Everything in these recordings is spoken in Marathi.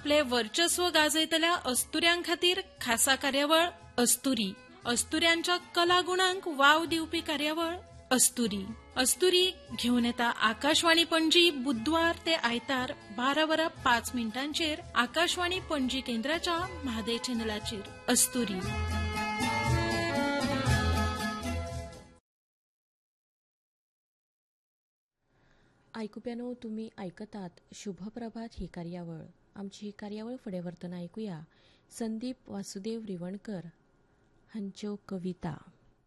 आपले वर्चस्व गाजयतल्या अस्तुऱ्यांखातीर खासा कार्यावळ अस्तुरी. अस्तुऱ्यांच्या कलागुणांक वाव दिवपी कार्यावळ अस्तुरी. अस्तुरी घेऊन येता आकाशवाणी पणजी बुधवार ते आयतार 12:05 आकाशवाणी पणजी केंद्राच्या म्हादय चॅनलाचेर. अस्तुरी. आयकुप्यानो, तुम्ही ऐकतात शुभप्रभात ही कार्यावळ. आमची ही कार्यावळ फुडें व्हरतना ऐकुया संदीप वासुदेव रिवणकर हांच्यो कविता.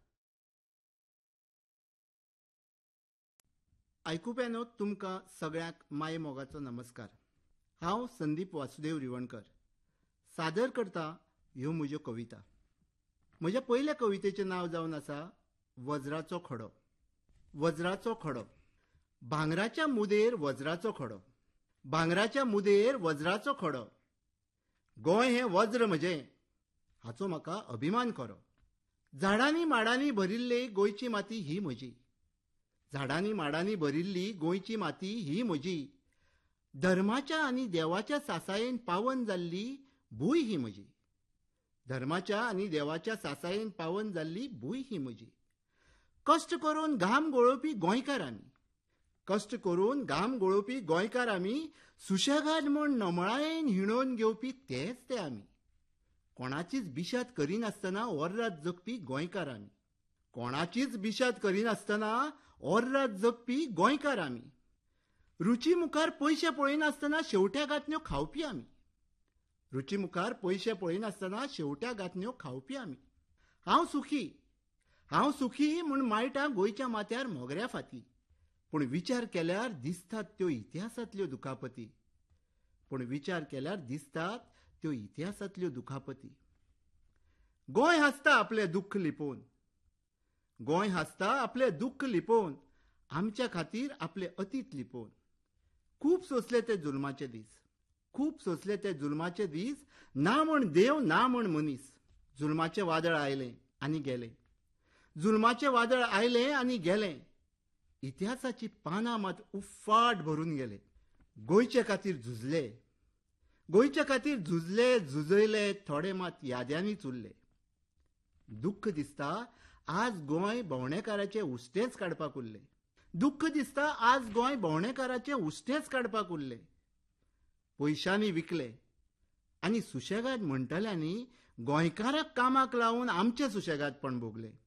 आयकुप्यानो, तुमकां सगळ्यांक माये मोगाचो नमस्कार. हांव संदीप वासुदेव रिवणकर सादर करता ह्यो म्हज्यो कविता. म्हज्या पयल्या कवितेचें नांव जावन आसा वज्राचो खडो. वज्राचो खडो. भांगराच्या मुदेर वज्राचो खडो. भांगराच्या मुदेर वज्राचो खडो. गोंय हें वज्र म्हजें, हाचो म्हाका अभिमान खरो. झाडांनी माडांनी भरिल्ली गोंयची माती ही म्हजी. झाडांनी माडांनी भरिल्ली गोंयची माती ही म्हजी. धर्माच्या आनी देवाच्या सासायेन पावन जाल्ली भूंय ही म्हजी. धर्माच्या आनी देवाच्या सासायेन पावन जाल्ली भूंय ही म्हजी. कश्ट करून घाम गळोवपी गोंयकार आमी. कश्ट करून घाम गळोवपी गोंयकार आमी. सुशेगाद म्हूण नमळायेन हिणोवन घेवपी तेच ते आमी. कोणाचीच बिशात करिनासतना ओर्रात जगपी गोंयकार आमी. कोणाचीच बिशात करिनासतना ओर्रात जगपी गोंयकार आमी. रुची मुखार पयशे पळयनासतना शेवट्या गांथन्यो खावपी आमी. रुची मुखार पयशे पळयनासतना शेवट्या गांथन्यो खावपी आमी. हांव सुखी म्हूण मायटा गोंयच्या माथ्यार मोगऱ्या फाती. पूण विचार केल्यार दिसतात त्यो इतिहासांतल्यो दुखापती. पूण विचार केल्यार दिसतात त्यो इतिहासांतल्यो दुखापती. गोंय हांसता आपलें दुख्ख लिपोवन. गोंय हांसता आपलें दुख्ख लिपोवन. आमच्या खातीर आपलें अतीत लिपोवन. खूब सोंसले ते जुल्माचे दीस. खूब सोंसले ते जुल्माचे दीस. ना म्हण देव ना म्हण मनीस. जुल्माचें वादळ आयलें आनी गेलें. जुल्माचें वादळ आयलें आनी गेलें. इतिहासाची पानां मात उफ्फाट भरून गेले. गोंयचे खातीर झुजले. गोंयचे खातीर झुजले झुजयले थोडे मात याद्यांनीच उरले. दुख्ख दिसता आज गोंय भोंवडेकाराचे उश्टेच काडपाक उरले. दुख्ख दिसता आज गोंय भोंवडेकाराचे उश्टेच काडपाक उरले. पयशांनी विकले आनी सुशेगाद म्हणटल्यांनी गोंयकाराक कामाक लावन आमचे सुशेगादपण भोगले.